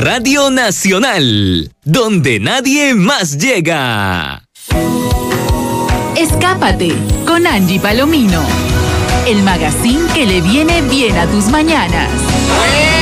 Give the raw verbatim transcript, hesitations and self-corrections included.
Radio Nacional, donde nadie más llega. Escápate con Angie Palomino, el magazine que le viene bien a tus mañanas.